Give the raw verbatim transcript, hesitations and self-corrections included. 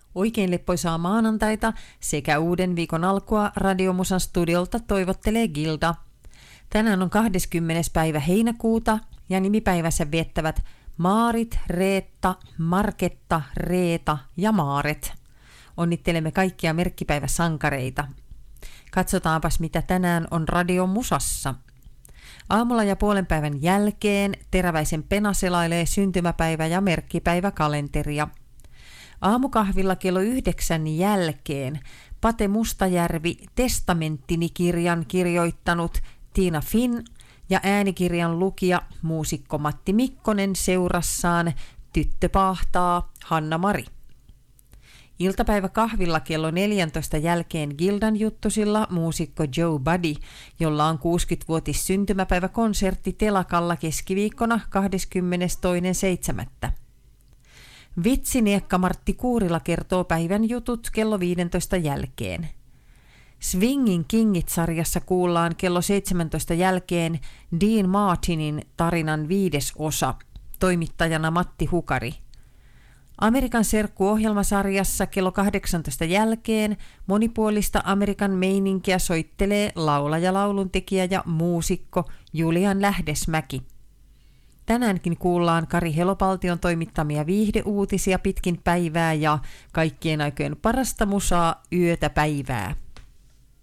Oikein leppoisaa maanantaita sekä uuden viikon alkua Radiomusan studiolta toivottelee Gilda. Tänään on kahdeskymmenes päivä heinäkuuta ja nimipäivässä viettävät Maarit, Reetta, Marketta, Reeta ja Maaret. Onnittelemme kaikkia merkkipäiväsankareita. Katsotaanpas mitä tänään on Radiomusassa. Aamulla ja puolen päivän jälkeen Teräväisen Pena selailee syntymäpäivä- ja merkkipäiväkalenteria. Aamukahvilla kello yhdeksän jälkeen Pate Mustajärvi Testamenttini-kirjan kirjoittanut Tiina Finn ja äänikirjan lukija muusikko Matti Mikkonen seurassaan Tyttö paahtaa Hanna-Mari. Iltapäiväkahvilla kello neljäntoista jälkeen Gildan juttusilla muusikko Joe Buddy, jolla on kuusikymmenvuotis syntymäpäiväkonsertti Telakalla keskiviikkona kahdeskymmenestoinen seitsemättä Vitsiniekka Martti Kuurila kertoo päivän jutut kello viidentoista jälkeen. Swingin Kingit-sarjassa kuullaan kello seitsemäntoista jälkeen Dean Martinin tarinan viides osa, toimittajana Matti Hukari. Amerikan serkku-ohjelmasarjassa kello kahdeksantoista jälkeen monipuolista Amerikan meininkiä soittelee laulaja, lauluntekijä ja muusikko Julian Lähdesmäki. Tänäänkin kuullaan Kari Helopaltion toimittamia viihdeuutisia pitkin päivää ja kaikkien aikojen parasta musaa yötä päivää.